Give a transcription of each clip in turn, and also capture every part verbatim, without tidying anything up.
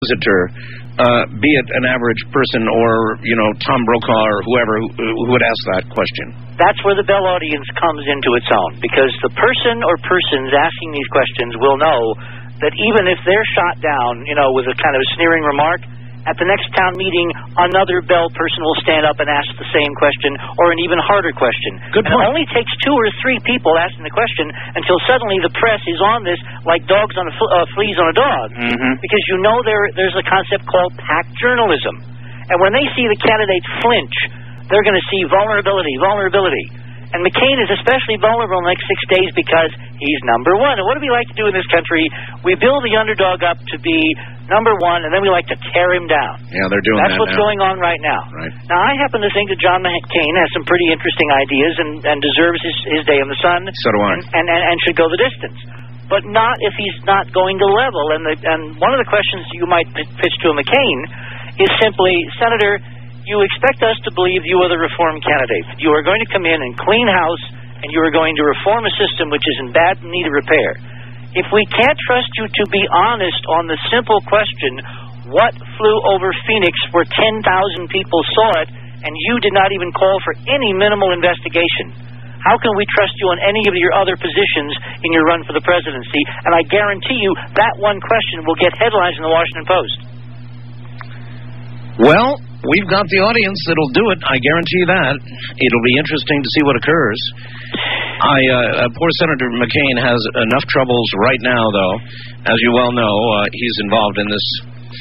visitor, uh, be it an average person or, you know, Tom Brokaw or whoever who, who would ask that question? That's where the Bell audience comes into its own, because the person or persons asking these questions will know that even if they're shot down, you know, with a kind of a sneering remark, at the next town meeting, another Bell person will stand up and ask the same question or an even harder question. Good point. And it only takes two or three people asking the question until suddenly the press is on this like dogs on a fl- uh, fleas on a dog. Mm-hmm. Because you know there there's a concept called pack journalism. And when they see the candidate flinch, they're going to see vulnerability, vulnerability. And McCain is especially vulnerable in the next six days because he's number one. And what do we like to do in this country? We build the underdog up to be number one, and then we like to tear him down. Yeah, they're doing That's that what's now. going on right now. Right. Now, I happen to think that John McCain has some pretty interesting ideas and, and deserves his, his day in the sun. So do I. And, and, and, and should go the distance. But not if he's not going to level. And, the, and one of the questions you might pitch to a McCain is simply, Senator, you expect us to believe you are the reform candidate. You are going to come in and clean house, and you are going to reform a system which is in bad need of repair. If we can't trust you to be honest on the simple question, what flew over Phoenix where ten thousand people saw it, and you did not even call for any minimal investigation? How can we trust you on any of your other positions in your run for the presidency? And I guarantee you that one question will get headlines in the Washington Post. Well, we've got the audience that'll do it. I guarantee that. It'll be interesting to see what occurs. I, uh, poor Senator McCain has enough troubles right now, though. As you well know, uh, he's involved in this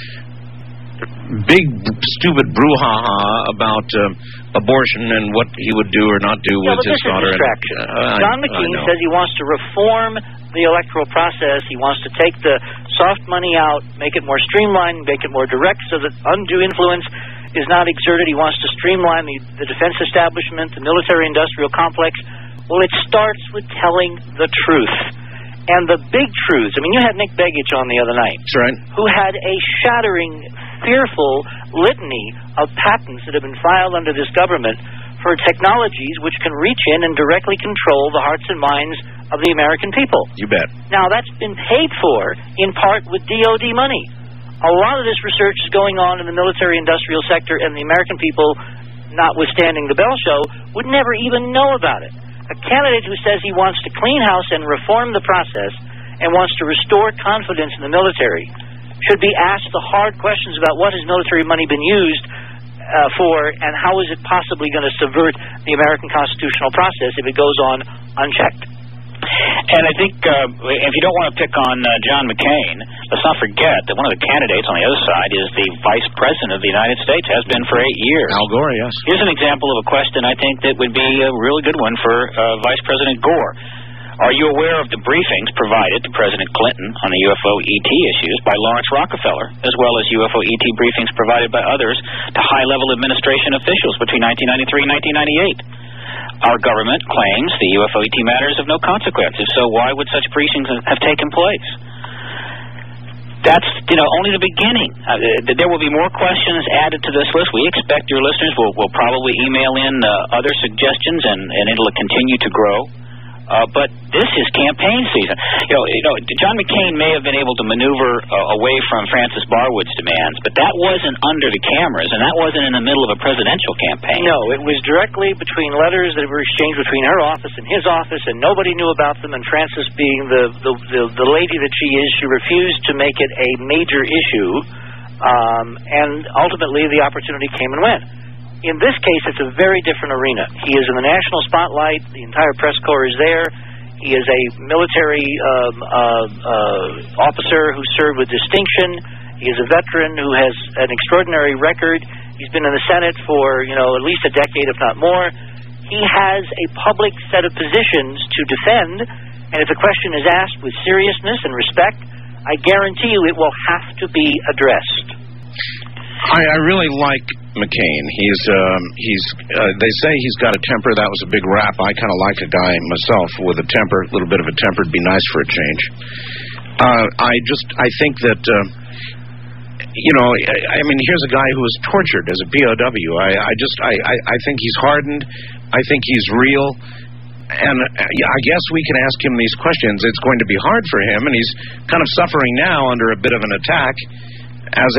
big, stupid brouhaha about uh, abortion and what he would do or not do yeah, with his daughter. This is distraction. And, uh, John I, McCain I says he wants to reform the electoral process. He wants to take the soft money out, make it more streamlined, make it more direct so that undue influence is not exerted. He wants to streamline the, the defense establishment, the military-industrial complex. Well, it starts with telling the truth. And the big truths, I mean, you had Nick Begich on the other night. That's right. Who had a shattering, fearful litany of patents that have been filed under this government for technologies which can reach in and directly control the hearts and minds of the American people. You bet. Now, that's been paid for, in part, with D O D money. A lot of this research is going on in the military-industrial sector, and the American people, notwithstanding the Bell Show, would never even know about it. A candidate who says he wants to clean house and reform the process and wants to restore confidence in the military should be asked the hard questions about what has military money been used uh, for, and how is it possibly going to subvert the American constitutional process if it goes on unchecked. And I think uh, if you don't want to pick on uh, John McCain, let's not forget that one of the candidates on the other side is the Vice President of the United States, has been for eight years. Al Gore, yes. Here's an example of a question I think that would be a really good one for uh, Vice President Gore. Are you aware of the briefings provided to President Clinton on the U F O E T issues by Lawrence Rockefeller, as well as U F O E T briefings provided by others to high-level administration officials between nineteen ninety-three and nineteen ninety-eight? Our government claims the U F O E T matter is of no consequence. If so, why would such briefings have taken place? That's, you know, only the beginning. Uh, there will be more questions added to this list. We expect your listeners will, will probably email in uh, other suggestions, and, and it'll continue to grow. Uh, but this is campaign season. You know, you know, John McCain may have been able to maneuver uh, away from Frances Barwood's demands, but that wasn't under the cameras, and that wasn't in the middle of a presidential campaign. No, it was directly between letters that were exchanged between her office and his office, and nobody knew about them, and Frances, being the, the, the, the lady that she is, she refused to make it a major issue, um, and ultimately the opportunity came and went. In this case, it's a very different arena. He is in the national spotlight. The entire press corps is there. He is a military um, uh, uh, officer who served with distinction. He is a veteran who has an extraordinary record. He's been in the Senate for, you know, at least a decade, if not more. He has a public set of positions to defend, and if a question is asked with seriousness and respect, I guarantee you it will have to be addressed. I, I really like McCain. He's, um, he's. Uh, they say he's got a temper. That was a big rap. I kind of like a guy myself with a temper, a little bit of a temper. It'd be nice for a change. Uh, I just, I think that, uh, you know, I, I mean, here's a guy who was tortured as a P O W. I, I just, I, I, I think he's hardened. I think he's real. And I guess we can ask him these questions. It's going to be hard for him, and he's kind of suffering now under a bit of an attack. as